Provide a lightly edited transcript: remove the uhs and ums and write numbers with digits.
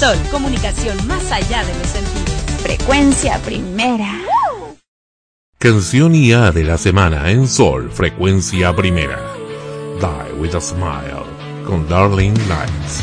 Sol, comunicación más allá de los sentidos. Frecuencia primera. Canción IA de la semana en Sol, Frecuencia Primera. Die with a Smile, con Darling Lights.